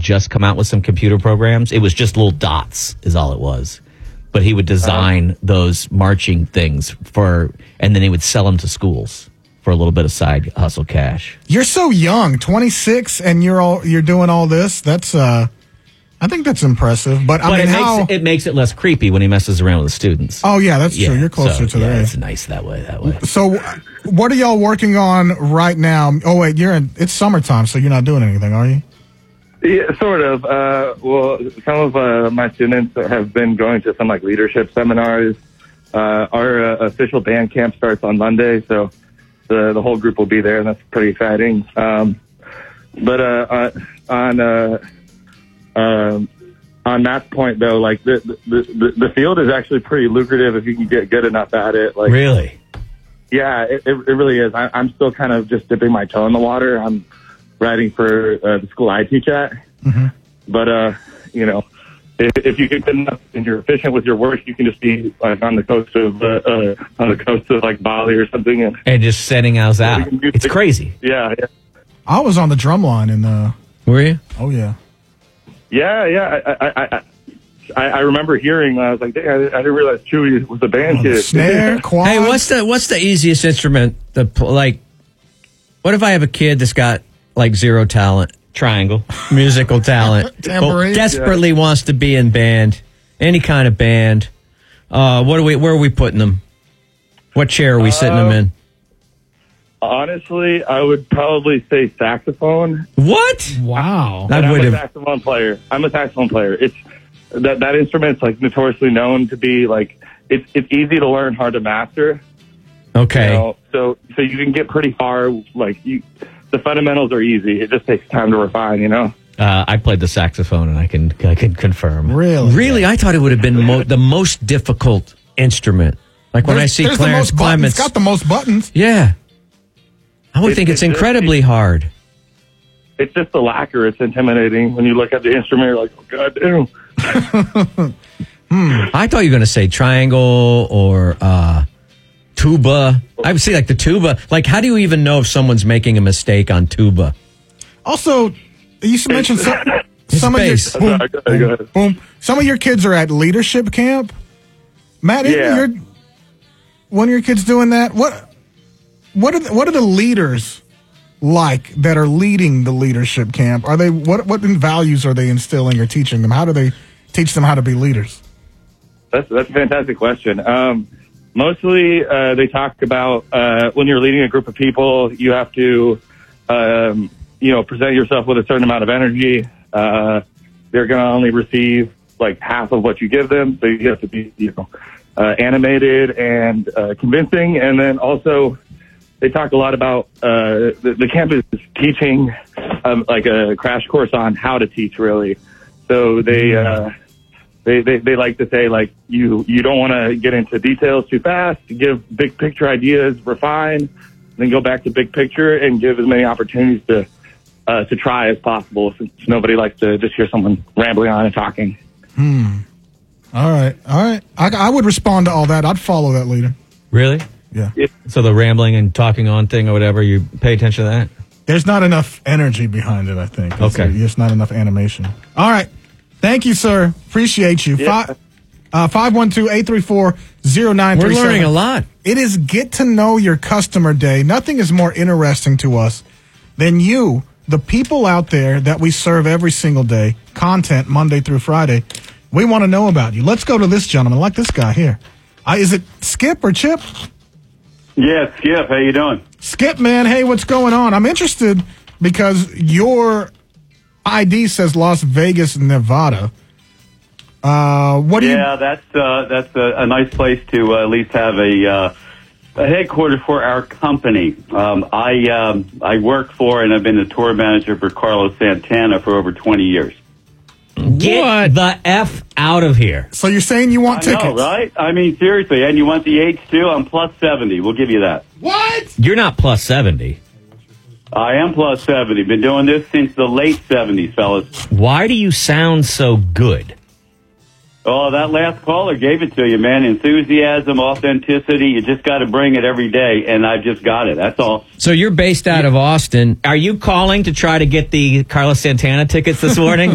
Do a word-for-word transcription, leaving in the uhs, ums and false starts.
just come out with some computer programs. It was just little dots is all it was. But he would design uh, those marching things for, and then he would sell them to schools for a little bit of side hustle cash. You're so young, twenty-six, and you're all you're doing all this. That's, uh, I think that's impressive. But, I but mean, it, how, makes, it makes it less creepy when he messes around with the students. Oh, yeah, that's yeah, true. You're closer so, to yeah, that. It's nice that way, that way. So what are y'all working on right now? Oh, wait, you're in, it's summertime, so you're not doing anything, are you? Yeah, sort of. Uh, well, some of uh, my students have been going to some like leadership seminars. Uh, our uh, official band camp starts on Monday, so the the whole group will be there, and that's pretty exciting. Um, but uh, on uh, um, on Matt's point, though, like the, the the the field is actually pretty lucrative if you can get good enough at it. Like, really? Yeah, it it, it really is. I, I'm still kind of just dipping my toe in the water. I'm writing for uh, the school I teach at. Mm-hmm. But, uh, you know, if, if you get good enough and you're efficient with your work, you can just be like on the coast of, uh, uh, on the coast of like Bali or something. And, and just sending us out. It's things. Crazy. Yeah, yeah. I was on the drum line in uh Were you? Oh, yeah. Yeah, yeah. I, I, I, I, I remember hearing, I was like, dang, I, I didn't realize Chewy was the band oh, kid. The snare, quad. Hey, what's the, what's the easiest instrument? The, like, what if I have a kid that's got like zero talent? Triangle. Musical talent. Tambourine. Desperately yeah. wants to be in band. Any kind of band. Uh, what are we, where are we putting them? What chair are we sitting uh, them in? Honestly, I would probably say saxophone. What? Wow. But I I'm would a have. saxophone player. I'm a saxophone player. It's that that instrument's like notoriously known to be like it's it's easy to learn, hard to master. Okay. You know? So so you can get pretty far. Like you, the fundamentals are easy. It just takes time to refine. You know. Uh, I played the saxophone, and I can I can confirm. Really? Really, I thought it would have been mo- the most difficult instrument. Like when There's, I see there's Clarence the most buttons. Clements. It's got the most buttons. Yeah. I would It- think it's it- incredibly it- hard. It's just the lacquer. It's intimidating when you look at the instrument. You're like, oh god damn. I thought you were going to say triangle or uh, tuba. I would say like the tuba. Like, how do you even know if someone's making a mistake on tuba? Also, you mentioned some, some of your bass. boom, Sorry, go ahead, go ahead. boom. Some of your kids are at leadership camp. Matt, isn't Yeah. your one of your kids doing that? What what are the, what are the leaders like that are leading the leadership camp? Are they what what values are they instilling or teaching them? How do they teach them how to be leaders? That's that's a fantastic question. Um, mostly, uh, they talk about uh, when you're leading a group of people, you have to, um, you know, present yourself with a certain amount of energy. Uh, they're going to only receive like half of what you give them, so you have to be, you know, uh, animated and uh, convincing. And then also, they talk a lot about uh, the, the campus is teaching um, like a crash course on how to teach, really. So they. Uh, They, they they like to say, like, you, you don't want to get into details too fast, give big picture ideas, refine, then go back to big picture and give as many opportunities to uh, to try as possible, since nobody likes to just hear someone rambling on and talking. Hmm. All right. All right. I, I would respond to all that. I'd follow that leader. Really? Yeah. So the rambling and talking on thing or whatever, you pay attention to that? There's not enough energy behind it, I think. It's- Okay. There's not enough animation. All right. Thank you, sir. Appreciate you. Yeah. Five, uh, five one two, eight three four, zero nine three We're seven. learning a lot. It is Get to Know Your Customer Day. Nothing is more interesting to us than you, the people out there that we serve every single day, content Monday through Friday. We want to know about you. Let's go to this gentleman, like this guy here. Uh, is it Skip or Chip? Yeah, Skip, how you doing? Skip, man, hey, what's going on? I'm interested because your I D says Las Vegas, Nevada. Uh, what do yeah, you? that's uh, that's a, a nice place to uh, at least have a, uh, a headquarters for our company. Um, I um, I work for and I've been the tour manager for Carlos Santana for over twenty years. Get What? the F out of here. So you're saying you want I tickets? know, right? I mean, seriously, and you want the H two? I'm plus seventy. We'll give you that. What? You're not plus seventy. I am plus seventy. Been doing this since the late seventies, fellas. Why do you sound so good? Oh, that last caller gave it to you, man. Enthusiasm, authenticity. You just got to bring it every day, and I've just got it. That's all. So you're based out of Austin. Are you calling to try to get the Carlos Santana tickets this morning?